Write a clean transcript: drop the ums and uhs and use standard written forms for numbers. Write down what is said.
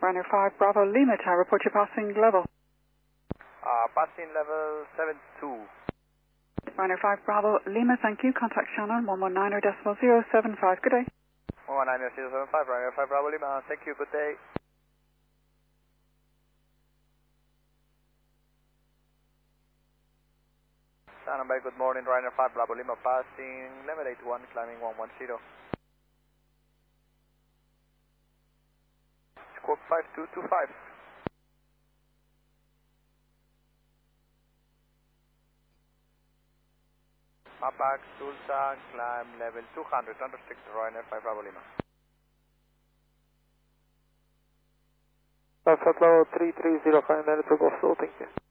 Ryanair 5 Bravo Lima Tower, report your passing level. Passing level 72. Ryanair 5 Bravo Lima, thank you. Contact Shannon 119.075. Good day. 119.075, Ryanair 5 Bravo Lima. Thank you, good day. Shannon Bay, good morning, Ryanair 5 Bravo Lima, passing level 81, climbing 110. Squawk 5225. Mapax, Tulsa, climb level 200, unrestricted, Ryanair 5 Bravo Lima. Alpha Flow 330, final to go slow, thank you.